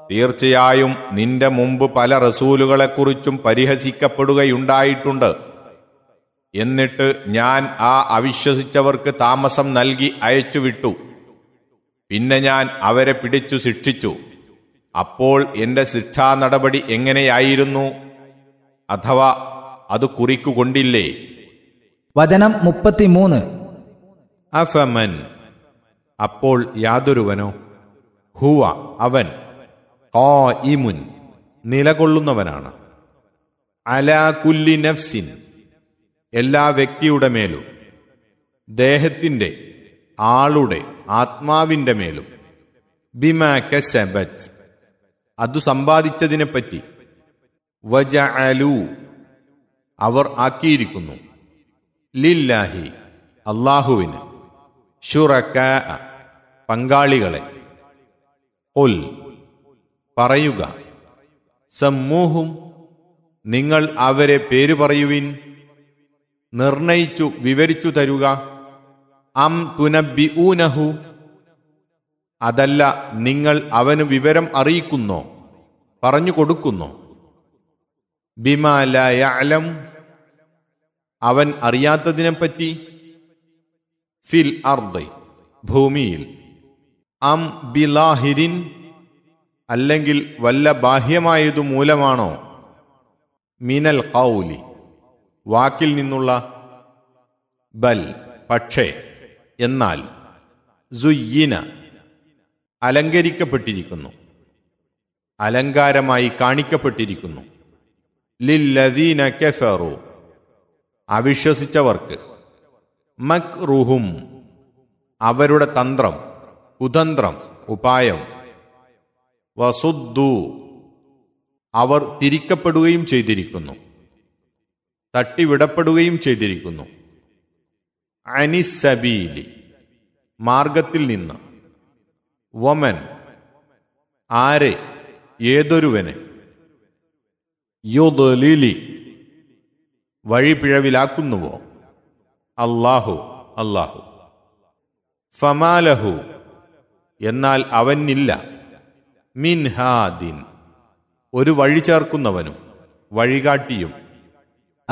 തീർച്ചയായും നിന്റെ മുമ്പ് പല റസൂലുകളെക്കുറിച്ചും പരിഹസിക്കപ്പെടുകയുണ്ടായിട്ടുണ്ട്. എന്നിട്ട് ഞാൻ ആ അവിശ്വസിച്ചവർക്ക് താമസം നൽകി അയച്ചുവിട്ടു. പിന്നെ ഞാൻ അവരെ പിടിച്ചു ശിക്ഷിച്ചു. അപ്പോൾ എന്റെ ശിക്ഷാ നടപടി എങ്ങനെയായിരുന്നു? അഥവാ അത് കുറിക്കുകൊണ്ടില്ലേ? വചനം 33. അഫമൻ, അപ്പോൾ യാതൊരുവനോ, ഹുവ അവൻ, ഖായിമുൻ നിലകൊള്ളുന്നവനാണ്, അലാ കുല്ലി നഫ്സിൻ എല്ലാ വ്യക്തിയുടെ മേലും, ദേഹത്തിൻ്റെ ആളുടെ ആത്മാവിൻ്റെ മേലും, ബിമാ കസബത് അതു സമ്പാദിച്ചതിനെപ്പറ്റി, വജഅലു അവർ ആക്കിയിരിക്കുന്നു, ലില്ലാഹി അല്ലാഹുവിന്, ശുറകാ പങ്കാളികളെ. ഖുൽ പറയുക, സമ്മൂഹും നിങ്ങൾ അവരെ പേര് പറയുവിൻ, നിർണയിച്ചു വിവരിച്ചു തരുക. അം തുനബ്ബിഊനഹു അതല്ല നിങ്ങൾ അവന് വിവരം അറിയിക്കുന്നോ, പറഞ്ഞു കൊടുക്കുന്നോ, ബിമാ ലാ യഅലം അവൻ അറിയാത്തതിനെപ്പറ്റി, ഫിൽ അർദി ഭൂമിയിൽ, അം ബിലാഹിരിൻ അല്ലെങ്കിൽ വല്ല ബാഹ്യമായതു മൂലമാണോ, മിനൽ ഖൗലി വാക്കിൽ നിന്നുള്ള, ബൽ പക്ഷേ എന്നാൽ, സുയ്യിന അലങ്കരിക്കപ്പെട്ടിരിക്കുന്നു, അലങ്കാരമായി കാണിക്കപ്പെട്ടിരിക്കുന്നു, ലില്ലദീന കഫറു അവിശ്വസിച്ചവർക്ക്, മക്റുഹും അവരുടെ തന്ത്രം, കുതന്ത്രം, ഉപായം, വസുദ്ദു അവർ തിരിക്കപ്പെടുകയും ചെയ്തിരിക്കുന്നു, തട്ടിവിടപ്പെടുകയും ചെയ്തിരിക്കുന്നു, അനിസ്സബീലി മാർഗത്തിൽ നിന്ന്, വമൻ ആരെ ഏതൊരുവനെ, യുദ്ലിലി വഴിപിഴവിലാക്കുന്നുവോ, അല്ലാഹു അല്ലാഹു, ഫമാലഹു എന്നാൽ അവനില്ല, മിൻഹാദിൻ ഒരു വഴി ചേർക്കുന്നവനും വഴികാട്ടിയും